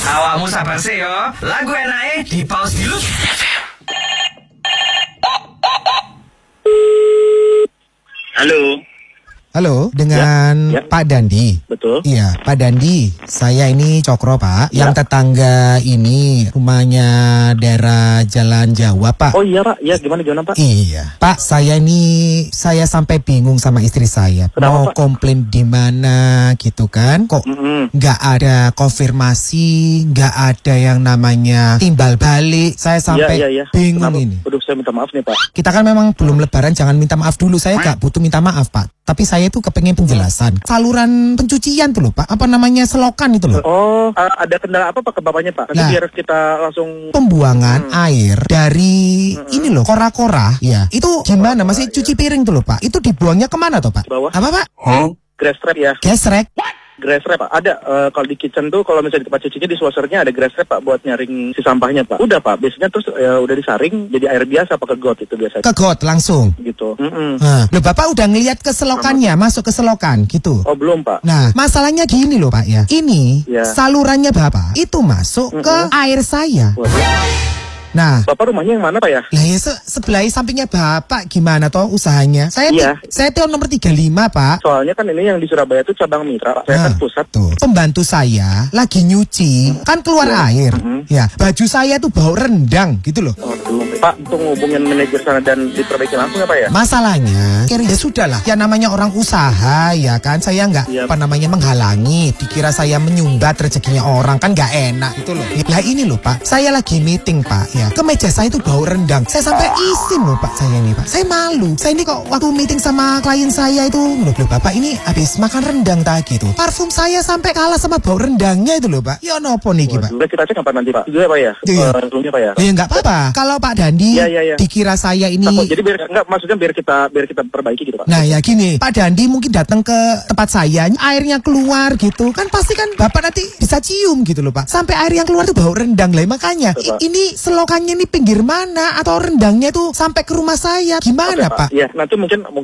Awakmu sabar sih yo. Lagu enake di pause dulu. Halo, dengan Ya. Pak Dandi. Betul. Iya, Pak Dandi. Saya ini Cokro, Pak. Yang tetangga ini rumahnya daerah Jalan Jawa, Pak. Oh iya Pak, ya gimana Pak? Iya, Pak. Saya sampai bingung sama istri saya. Kenapa, Mau Pak? komplain di mana gitu kan? Kok nggak ada konfirmasi, nggak ada yang namanya timbal balik. Saya sampai Iya. bingung Kenapa? ini. Aduh, saya minta maaf nih Pak. Kita kan memang belum lebaran, jangan minta maaf dulu. Saya gak butuh minta maaf, Pak. Tapi saya tuh kepengen penjelasan. Saluran pencucian tuh loh, Pak. Apa namanya, selokan itu loh. Oh, ada kendala apa Pak ke bapaknya Pak? Nanti Nah. biar kita langsung. Pembuangan air dari ini loh, kora-kora. Ya, itu gimana? Masih cuci piring tuh loh, Pak. Itu dibuangnya kemana tuh, Pak? Bawah. Apa, Pak? Grass trap ya. Gesrek. Grass trap Pak. Ada kalau di kitchen tuh kalau misalnya di tempat cucinya di washernya ada grass trap Pak buat nyaring si sampahnya Pak. Udah Pak, biasanya terus udah disaring jadi air biasa pakai got itu biasanya. Ke got langsung. Gitu. Nah, loh, Bapak udah ngeliat ke selokannya, masuk ke selokan gitu. Oh belum Pak. Nah, masalahnya gini loh, Pak ya. Ini Ya. salurannya Bapak itu masuk ke air saya. Waduh. Nah, Bapak rumahnya yang mana Pak ya? lah ya sebelah sampingnya Bapak gimana toh usahanya? Iya. Saya tuh nomor 35, Pak. Soalnya kan ini yang di Surabaya tuh cabang mitra Pak. Saya kan pusat. Tuh, pembantu saya lagi nyuci, kan keluar air. Ya, baju saya tuh bau rendang gitu loh. Waduh. Pak, untuk ngubungin manajer sana dan diperbaiki langsung ya Pak ya? Masalahnya, ya sudah lah. Ya namanya orang usaha, ya kan. Saya nggak Iya. menghalangi. Dikira saya menyumbat rezekinya orang, kan nggak enak gitu loh. Lah ini loh, Pak. Saya lagi meeting, Pak. Ya, ke meja saya itu bau rendang. Saya sampai izin loh, Pak. Saya ini, Pak. Saya malu. Saya ini kok waktu meeting sama klien saya itu, loh Bapak ini habis makan rendang tadi tuh. Parfum saya sampai kalah sama bau rendangnya itu loh, Pak. Ya nopo nih, Pak. Udah kita cek kapan nanti Pak? Itu ya Pak ya? Iya. Roomnya Pak ya? Ya nggak apa-apa. Kalau Pak Dandi Iya. dikira saya ini. Takut, jadi maksudnya biar kita perbaiki gitu Pak. Nah ya gini, Pak Dandi mungkin datang ke tempat saya, airnya keluar gitu, kan pasti kan Bapak nanti bisa cium gitu loh Pak. Sampai air yang keluar tuh bau rendang lah, makanya ini selokannya ini pinggir mana atau rendangnya tuh sampai ke rumah saya, gimana Oke, Pak? Ya nanti mungkin